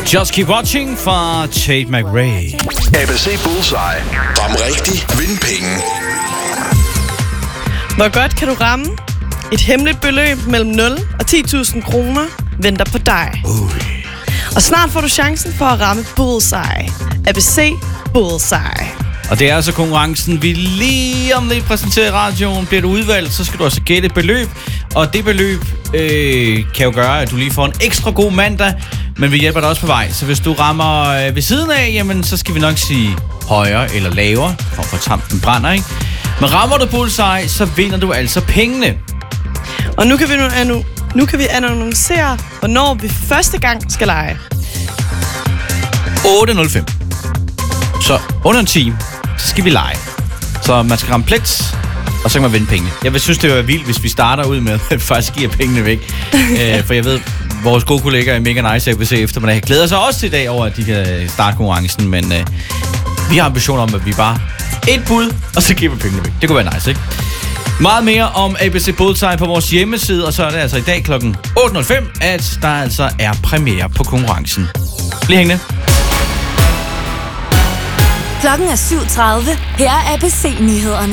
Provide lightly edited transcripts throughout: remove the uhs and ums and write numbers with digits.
Just Keep Watching fra Tate McRae. ABC Bullseye. Ram rigtigt, vind penge. Hvor godt kan du ramme? Et hemmeligt beløb mellem 0 og 10.000 kroner venter på dig. Og snart får du chancen for at ramme Bullseye. ABC Bullseye. Og det er altså konkurrencen, vi lige om lidt præsenterer i radioen. Bliver du udvalgt, så skal du altså gætte et beløb. Og det beløb kan jo gøre, at du lige får en ekstra god mandag. Men vi hjælper dig også på vej. Så hvis du rammer ved siden af, jamen, så skal vi nok sige højere eller lavere, for at få tampen brænder, ikke? Men rammer du Bullseye, så vinder du altså pengene. Og nu kan vi annoncere, hvornår vi første gang skal lege. 8.05. Så under en time, så skal vi lege. Så man skal ramme plet, og så kan man vinde pengene. Jeg vil synes, det var vildt, hvis vi starter ud med at faktisk giver pengene væk. For jeg ved, vores gode kollegaer i Mega Nice ABC eftermiddag glæder sig også til i dag over, at de kan starte konkurrencen. Men vi har ambitioner om, at vi bare et bud, og så giver vi pengene væk. Det kunne være nice, ikke? Meget mere om ABC Bullseye på vores hjemmeside, og så er det altså i dag kl. 8.05, at der altså er premiere på konkurrencen. Bliv hængende. Klokken er 7.30. Her er ABC-nyhederne.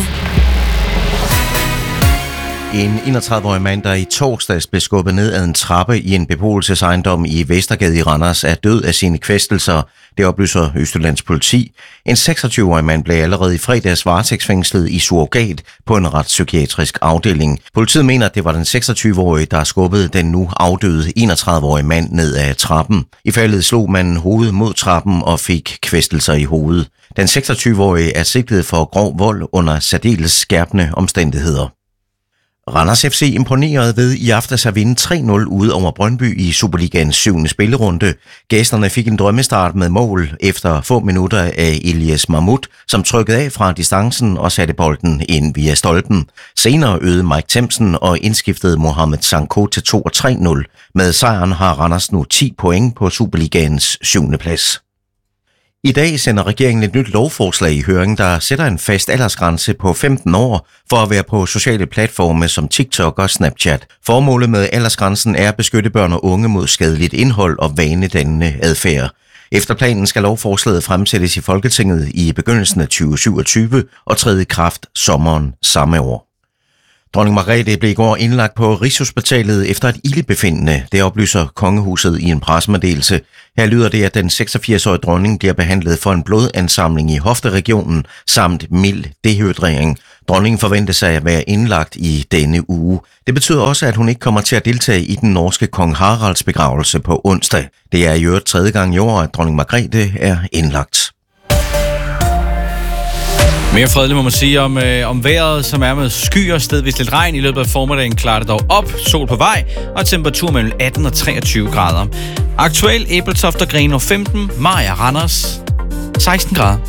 En 31-årig mand, der i torsdags blev skubbet ned ad en trappe i en beboelsesejendom i Vestergade i Randers, er død af sine kvæstelser. Det oplyser Østjyllands politi. En 26-årig mand blev allerede i fredags varetægtsfængslet i surrogat på en retspsykiatrisk afdeling. Politiet mener, at det var den 26-årige, der skubbede den nu afdøde 31-årige mand ned ad trappen. I faldet slog manden hovedet mod trappen og fik kvæstelser i hovedet. Den 26-årige er sigtet for grov vold under særdeles skærpende omstændigheder. Randers FC imponerede ved i aftes at vinde 3-0 ude over Brøndby i Superligaens 7. spillerunde. Gæsterne fik en drømmestart med mål efter få minutter af Elias Mahmoud, som trykkede af fra distancen og satte bolden ind via stolpen. Senere øgede Mike Themsen og indskiftede Mohamed Sanko til 2-3-0. Med sejren har Randers nu 10 point på Superligaens 7. plads. I dag sender regeringen et nyt lovforslag i høring, der sætter en fast aldersgrænse på 15 år for at være på sociale platforme som TikTok og Snapchat. Formålet med aldersgrænsen er at beskytte børn og unge mod skadeligt indhold og vanedannende adfærd. Efter planen skal lovforslaget fremsættes i Folketinget i begyndelsen af 2027 og træde i kraft sommeren samme år. Dronning Margrethe blev i går indlagt på Rigshospitalet efter et ildebefindende. Det oplyser kongehuset i en pressemeddelelse. Her lyder det, at den 86-årige dronning bliver behandlet for en blodansamling i hofteregionen samt mild dehydrering. Dronningen forventes at være indlagt i denne uge. Det betyder også, at hun ikke kommer til at deltage i den norske kong Haralds begravelse på onsdag. Det er i øvrigt 3. gang i år, at dronning Margrethe er indlagt. Mere fredeligt må man sige om vejret, som er med skyer, stedvis lidt regn. I løbet af formiddagen klarer det dog op, sol på vej og temperatur mellem 18 og 23 grader. Aktuel Ebeltoft og Grenaa 15, Maja Randers 16 grader.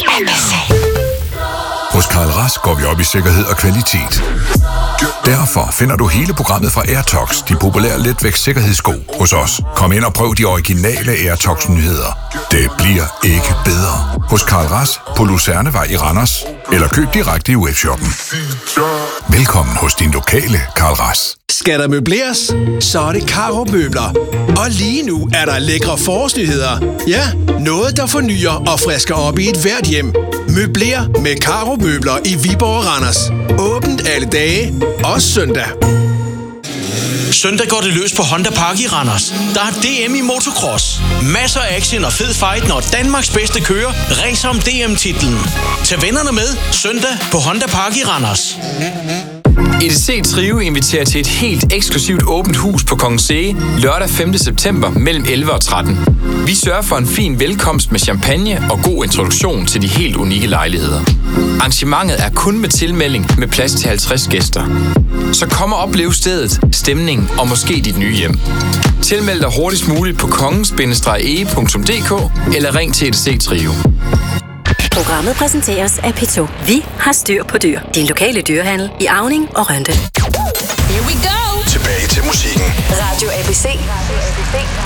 Hos Karl Rask går vi op i sikkerhed og kvalitet. Derfor finder du hele programmet fra Airtox, de populære letvægt sikkerhedssko, hos os. Kom ind og prøv de originale Airtox-nyheder. Det bliver ikke bedre. Hos Karl Rask på Lucernevej i Randers. Eller køb direkte i webshoppen. Velkommen hos din lokale Karl Rask. Skal der møbleres? Så er det Karo Møbler. Og lige nu er der lækre forårsnyheder. Ja, noget der fornyer og frisker op i et hvert hjem. Møbler med Karo Møbler i Viborg og Randers. Åbent alle dage, også søndag. Søndag går det løs på Honda Park i Randers. Der er DM i motocross. Masser af action og fed fight, når Danmarks bedste kører racer om DM-titlen. Tag vennerne med søndag på Honda Park i Randers. EDC Trio inviterer til et helt eksklusivt åbent hus på Kongens Ege lørdag 5. september mellem 11 og 13. Vi sørger for en fin velkomst med champagne og god introduktion til de helt unikke lejligheder. Arrangementet er kun med tilmelding med plads til 50 gæster. Så kom og oplev stedet, stemningen og måske dit nye hjem. Tilmeld dig hurtigst muligt på kongens-ege.dk eller ring til EDC Trio. Programmet præsenteres af P2. Vi har styr på dyr. Din lokale dyrehandel i Auning og Rønde. Here we go. Tilbage til musikken. Radio ABC.